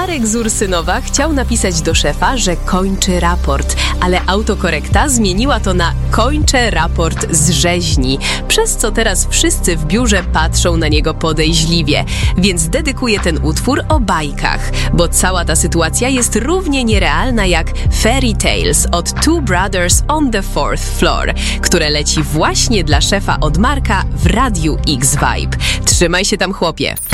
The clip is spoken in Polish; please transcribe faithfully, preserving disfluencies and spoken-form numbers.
Marek z Ursynowa chciał napisać do szefa, że kończy raport, ale autokorekta zmieniła to na kończę raport z rzeźni, przez co teraz wszyscy w biurze patrzą na niego podejrzliwie, więc dedykuję ten utwór o bajkach, bo cała ta sytuacja jest równie nierealna jak Fairy Tales od Two Brothers on the Fourth Floor, które leci właśnie dla szefa od Marka w Radiu X Vibe. Trzymaj się tam, chłopie!